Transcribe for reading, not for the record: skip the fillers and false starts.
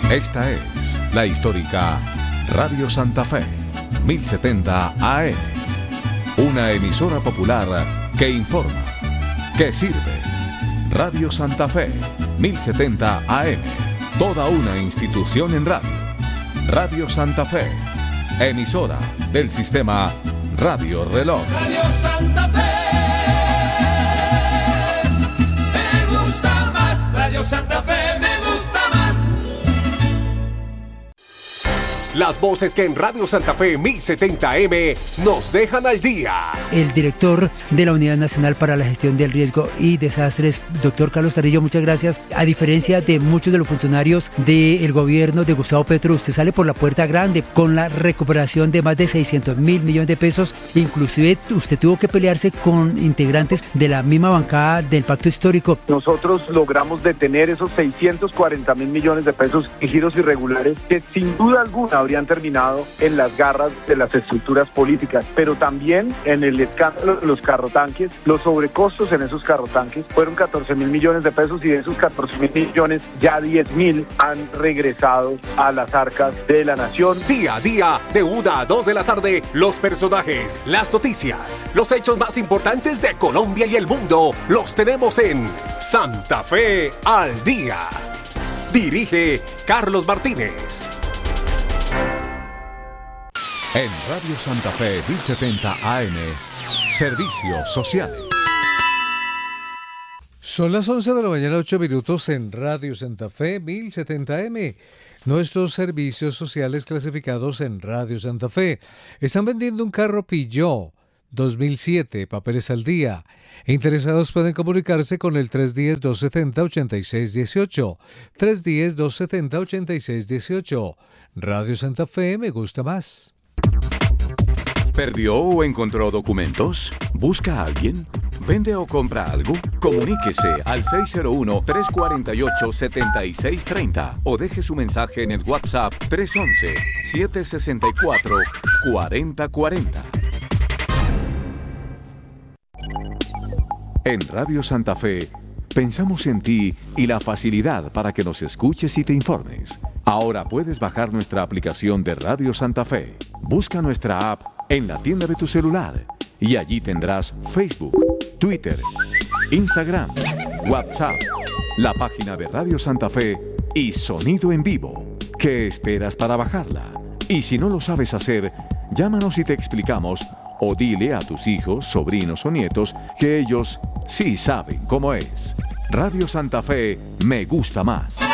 Esta es la histórica Radio Santa Fe, 1070 AM. Una emisora popular que informa, que sirve. Radio Santa Fe, 1070 AM. Toda una institución en radio. Radio Santa Fe, emisora del sistema Radio Reloj. Radio Santa Fe, me gusta más. Radio Santa Fe, me gusta más. Las voces que en Radio Santa Fe 1070M nos dejan al día. El director de la Unidad Nacional para la Gestión del Riesgo y Desastres, doctor Carlos Carrillo, muchas gracias. A diferencia de muchos de los funcionarios del gobierno de Gustavo Petro, usted sale por la puerta grande con la recuperación de más de 600.000 millones de pesos. Inclusive usted tuvo que pelearse con integrantes de la misma bancada del Pacto Histórico. Nosotros logramos detener esos 640.000 millones de pesos en giros irregulares que sin duda alguna habrían terminado en las garras de las estructuras políticas, pero también en el escándalo de los carrotanques. Los sobrecostos en esos carrotanques fueron 14.000 millones de pesos y de esos 14.000 millones ya 10.000 han regresado a las arcas de la nación. Día a día, de 1 a 2 de la tarde, los personajes, las noticias, los hechos más importantes de Colombia y el mundo, los tenemos en Santa Fe al Día. Dirige Carlos Martínez. En Radio Santa Fe 1070 AM, Servicios Sociales. Son las 11 de la mañana, 8 minutos en Radio Santa Fe 1070M. Nuestros servicios sociales clasificados en Radio Santa Fe están vendiendo un carro Peugeot 2007, papeles al día. Interesados pueden comunicarse con el 310-270-8618. 310-270-8618. Radio Santa Fe, me gusta más. ¿Perdió o encontró documentos? ¿Busca a alguien? ¿Vende o compra algo? Comuníquese al 601-348-7630 o deje su mensaje en el WhatsApp 311-764-4040. En Radio Santa Fe, pensamos en ti y la facilidad para que nos escuches y te informes. Ahora puedes bajar nuestra aplicación de Radio Santa Fe. Busca nuestra app en la tienda de tu celular y allí tendrás Facebook, Twitter, Instagram, WhatsApp, la página de Radio Santa Fe y sonido en vivo. ¿Qué esperas para bajarla? Y si no lo sabes hacer, llámanos y te explicamos, o dile a tus hijos, sobrinos o nietos que ellos sí saben cómo es. Radio Santa Fe, me gusta más.